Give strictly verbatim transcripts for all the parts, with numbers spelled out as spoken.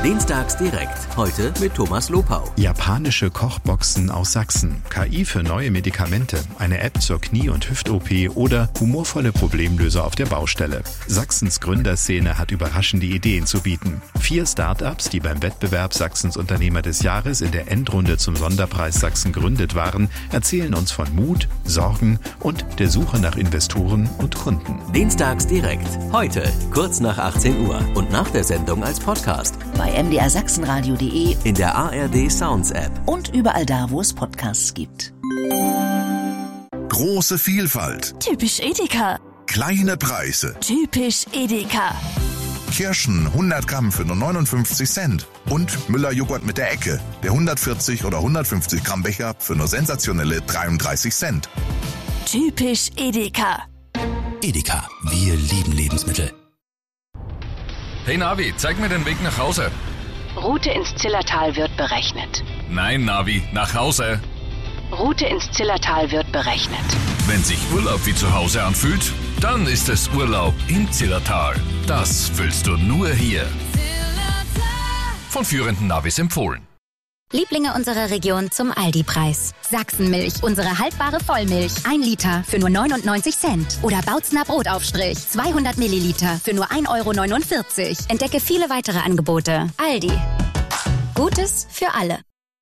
Dienstags direkt. Heute mit Thomas Lopau. Japanische Kochboxen aus Sachsen. K I für neue Medikamente. Eine App zur Knie- und Hüft-O P oder humorvolle Problemlöser auf der Baustelle. Sachsens Gründerszene hat überraschende Ideen zu bieten. Vier Start-ups, die beim Wettbewerb Sachsens Unternehmer des Jahres in der Endrunde zum Sonderpreis Sachsen gegründet waren, erzählen uns von Mut, Sorgen und der Suche nach Investoren und Kunden. Dienstags direkt. Heute kurz nach achtzehn Uhr und nach der Sendung als Podcast. Bei m d r sachsenradio punkt d e, in der A R D Sounds App und überall da, wo es Podcasts gibt. Große Vielfalt. Typisch Edeka. Kleine Preise. Typisch Edeka. Kirschen hundert Gramm für nur neunundfünfzig Cent. Und Müller-Joghurt mit der Ecke. Der hundertvierzig oder hundertfünfzig Gramm Becher für nur sensationelle dreiunddreißig Cent. Typisch Edeka. Edeka, wir lieben Lebensmittel. Hey Navi, zeig mir den Weg nach Hause. Route ins Zillertal wird berechnet. Nein, Navi, nach Hause. Route ins Zillertal wird berechnet. Wenn sich Urlaub wie zu Hause anfühlt, dann ist es Urlaub im Zillertal. Das fühlst du nur hier. Von führenden Navis empfohlen. Lieblinge unserer Region zum Aldi-Preis. Sachsenmilch, unsere haltbare Vollmilch. Ein Liter für nur neunundneunzig Cent. Oder Bautzner Brotaufstrich, zweihundert Milliliter für nur ein Euro neunundvierzig. Entdecke viele weitere Angebote. Aldi. Gutes für alle.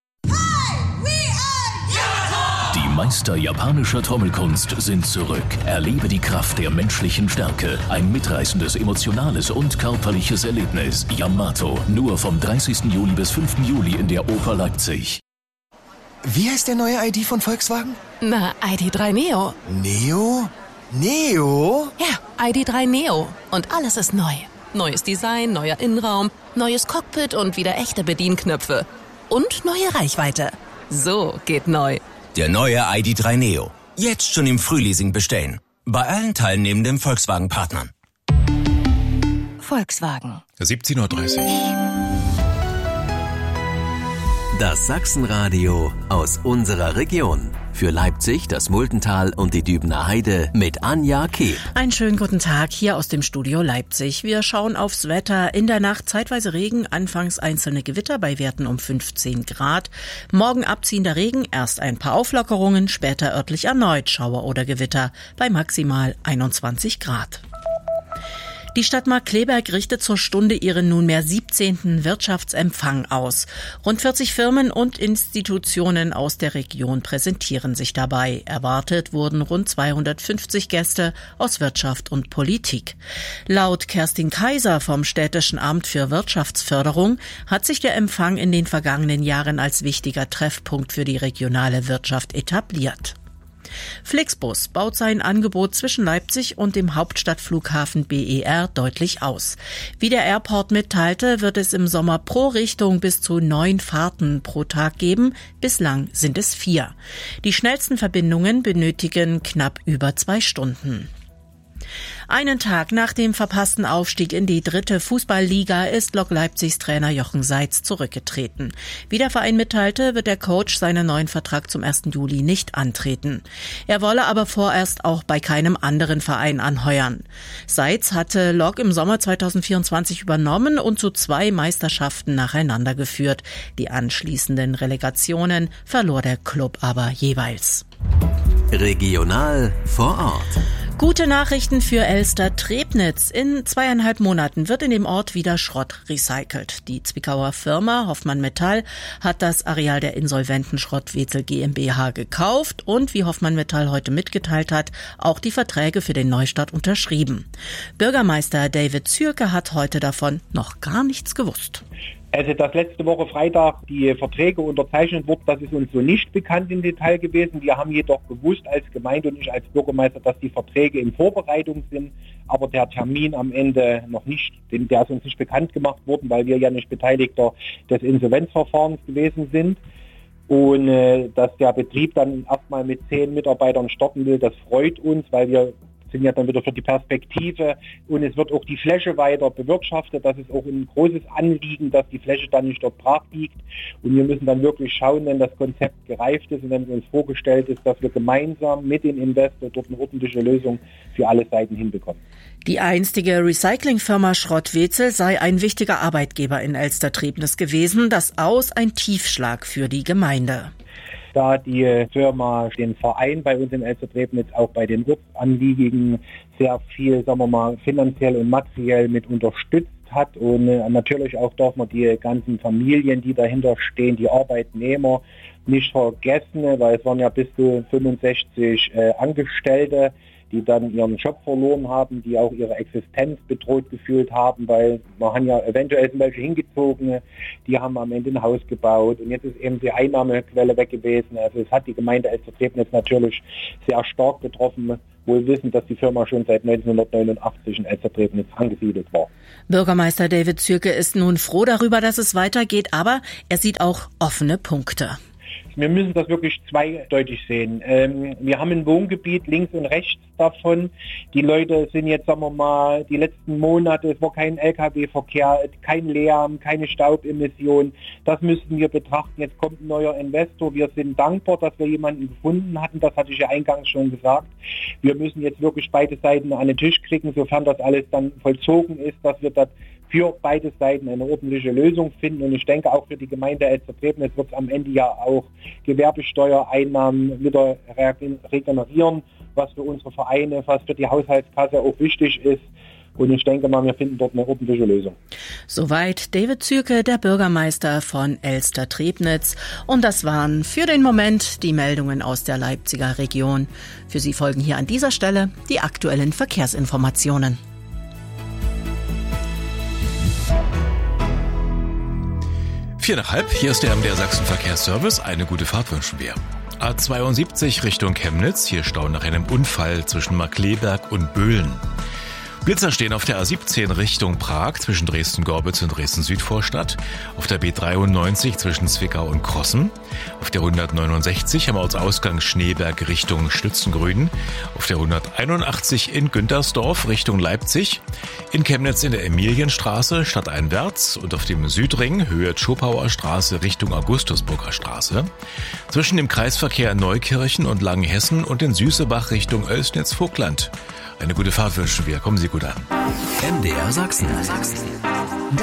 Die Meister japanischer Trommelkunst sind zurück. Erlebe die Kraft der menschlichen Stärke. Ein mitreißendes, emotionales und körperliches Erlebnis. Yamato. Nur vom dreißigsten Juli bis fünften Juli in der Oper Leipzig. Wie heißt der neue I D von Volkswagen? Na, I D drei Neo. Neo? Neo? Ja, I D drei Neo. Und alles ist neu. Neues Design, neuer Innenraum, neues Cockpit und wieder echte Bedienknöpfe. Und neue Reichweite. So geht neu. Der neue I D drei Neo. Jetzt schon im Frühleasing bestellen. Bei allen teilnehmenden Volkswagen-Partnern. Volkswagen. siebzehn Uhr dreißig. Das Sachsenradio aus unserer Region. Für Leipzig, das Multental und die Dübener Heide mit Anja Keb. Einen schönen guten Tag hier aus dem Studio Leipzig. Wir schauen aufs Wetter. In der Nacht zeitweise Regen, anfangs einzelne Gewitter bei Werten um fünfzehn Grad. Morgen abziehender Regen, erst ein paar Auflockerungen, später örtlich erneut Schauer oder Gewitter bei maximal einundzwanzig Grad. Die Stadt Markkleeberg richtet zur Stunde ihren nunmehr siebzehnten Wirtschaftsempfang aus. Rund vierzig Firmen und Institutionen aus der Region präsentieren sich dabei. Erwartet wurden rund zweihundertfünfzig Gäste aus Wirtschaft und Politik. Laut Kerstin Kaiser vom Städtischen Amt für Wirtschaftsförderung hat sich der Empfang in den vergangenen Jahren als wichtiger Treffpunkt für die regionale Wirtschaft etabliert. Flixbus baut sein Angebot zwischen Leipzig und dem Hauptstadtflughafen B E R deutlich aus. Wie der Airport mitteilte, wird es im Sommer pro Richtung bis zu neun Fahrten pro Tag geben. Bislang sind es vier. Die schnellsten Verbindungen benötigen knapp über zwei Stunden. Einen Tag nach dem verpassten Aufstieg in die dritte Fußballliga ist Lok Leipzigs Trainer Jochen Seitz zurückgetreten. Wie der Verein mitteilte, wird der Coach seinen neuen Vertrag zum ersten Juli nicht antreten. Er wolle aber vorerst auch bei keinem anderen Verein anheuern. Seitz hatte Lok im Sommer zweitausendvierundzwanzig übernommen und zu zwei Meisterschaften nacheinander geführt. Die anschließenden Relegationen verlor der Club aber jeweils. Regional vor Ort. Gute Nachrichten für Elster-Trebnitz. In zweieinhalb Monaten wird in dem Ort wieder Schrott recycelt. Die Zwickauer Firma Hoffmann Metall hat das Areal der insolventen Schrottwetzel GmbH gekauft und, wie Hoffmann Metall heute mitgeteilt hat, auch die Verträge für den Neustart unterschrieben. Bürgermeister David Zürke hat heute davon noch gar nichts gewusst. Also, dass letzte Woche Freitag die Verträge unterzeichnet wurden, das ist uns so nicht bekannt im Detail gewesen. Wir haben jedoch gewusst als Gemeinde und ich als Bürgermeister, dass die Verträge in Vorbereitung sind. Aber der Termin am Ende noch nicht, der ist uns nicht bekannt gemacht worden, weil wir ja nicht Beteiligter des Insolvenzverfahrens gewesen sind. Und äh, dass der Betrieb dann erstmal mit zehn Mitarbeitern starten will, das freut uns, weil wir sind ja dann wieder für die Perspektive und es wird auch die Fläche weiter bewirtschaftet. Das ist auch ein großes Anliegen, dass die Fläche dann nicht dort brach liegt und wir müssen dann wirklich schauen, wenn das Konzept gereift ist und wenn es uns vorgestellt ist, dass wir gemeinsam mit dem Investor dort eine ordentliche Lösung für alle Seiten hinbekommen. Die einstige Recyclingfirma Schrott-Wetzel sei ein wichtiger Arbeitgeber in Elster-Trebnitz gewesen, das Aus ein Tiefschlag für die Gemeinde. Da die Firma den Verein bei uns in Elster-Trebnitz auch bei den Ortsanliegen sehr viel, sagen wir mal, finanziell und materiell mit unterstützt hat und natürlich auch darf man die ganzen Familien, die dahinter stehen, die Arbeitnehmer nicht vergessen, weil es waren ja bis zu fünfundsechzig äh, Angestellte, die dann ihren Job verloren haben, die auch ihre Existenz bedroht gefühlt haben, weil man haben ja eventuell sind welche hingezogen, die haben am Ende ein Haus gebaut und jetzt ist eben die Einnahmequelle weg gewesen. Also es hat die Gemeinde Elster-Trebnitz natürlich sehr stark betroffen, wohl wissend, dass die Firma schon seit neunzehnhundertneunundachtzig in Elster-Trebnitz angesiedelt war. Bürgermeister David Zürke ist nun froh darüber, dass es weitergeht, aber er sieht auch offene Punkte. Wir müssen das wirklich zweideutig sehen. Ähm, wir haben ein Wohngebiet links und rechts davon. Die Leute sind jetzt, sagen wir mal, die letzten Monate, es war kein L K W-Verkehr, kein Lärm, keine Staubemission. Das müssten wir betrachten. Jetzt kommt ein neuer Investor. Wir sind dankbar, dass wir jemanden gefunden hatten. Das hatte ich ja eingangs schon gesagt. Wir müssen jetzt wirklich beide Seiten an den Tisch kriegen, sofern das alles dann vollzogen ist, dass wir das für beide Seiten eine ordentliche Lösung finden. Und ich denke auch für die Gemeinde Elster-Trebnitz wird es am Ende ja auch Gewerbesteuereinnahmen wieder regenerieren, was für unsere Vereine, was für die Haushaltskasse auch wichtig ist. Und ich denke mal, wir finden dort eine ordentliche Lösung. Soweit David Zürke, der Bürgermeister von Elster-Trebnitz. Und das waren für den Moment die Meldungen aus der Leipziger Region. Für Sie folgen hier an dieser Stelle die aktuellen Verkehrsinformationen. Vier nach halb, hier ist der M D R Sachsen Verkehrsservice. Eine gute Fahrt wünschen wir. A zweiundsiebzig Richtung Chemnitz, hier Stau nach einem Unfall zwischen Markleberg und Böhlen. Blitzer stehen auf der A siebzehn Richtung Prag zwischen Dresden-Gorbitz und Dresden-Südvorstadt, auf der B dreiundneunzig zwischen Zwickau und Krossen, auf der hundertneunundsechzig am Ortsausgang Schneeberg Richtung Stützengrüden, auf der hunderteinundachtzig in Güntersdorf Richtung Leipzig, in Chemnitz in der Emilienstraße stadteinwärts und auf dem Südring Höhe Schopauer Straße Richtung Augustusburger Straße, zwischen dem Kreisverkehr Neukirchen und Langenhessen und in Süßebach Richtung Oelsnitz-Vogtland. Eine gute Fahrt wünschen wir. Kommen Sie gut an. M D R Sachsen.